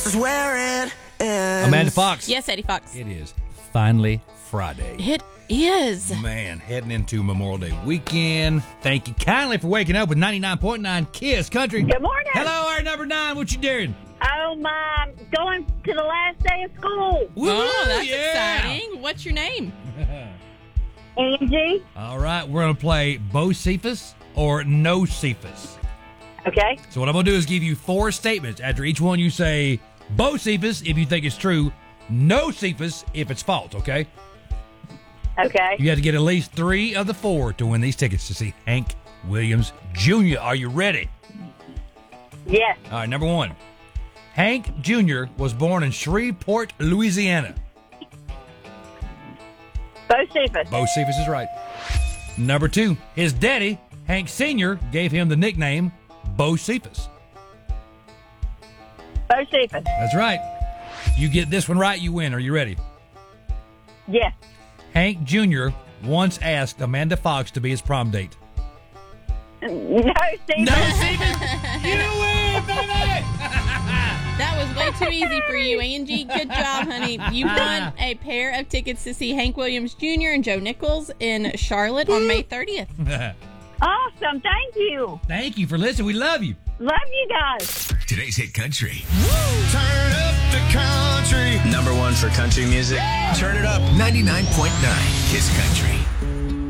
this is where it ends. Amanda Fox. Yes, Eddie Fox. It is finally Friday. It is. Man, heading into Memorial Day weekend. Thank you kindly for waking up with 99.9 KISS Country. Good morning. Hello, our number 9. What you doing? Oh, my. Going to the last day of school. Woo-hoo, Oh, that's yeah. exciting. What's your name? Angie. All right, we're going to play Bo Cephas or No Cephas. Okay. So what I'm going to do is give you 4 statements. After each one, you say Bo Cephas if you think it's true, No Cephas if it's false, okay? Okay. You have to get at least 3 of the 4 to win these tickets to see Hank Williams Jr. Are you ready? Yes. All right, number 1. Hank Jr. was born in Shreveport, Louisiana. Bo Cephas. Bo Cephas is right. Number 2. His daddy, Hank Sr., gave him the nickname Bo Cephas. Bo Cephas. That's right. You get this one right, you win. Are you ready? Yes. Hank Jr. once asked Amanda Fox to be his prom date. No Cephas. Cephas! You win, baby! That was way too easy for you, Angie. Good job, honey. You won a pair of tickets to see Hank Williams Jr. and Joe Nichols in Charlotte on May 30th. Awesome. Thank you. Thank you for listening. We love you. Love you guys. Today's hit country. Turn up the country. Number 1 for country music. Turn it up. 99.9 KISS Country.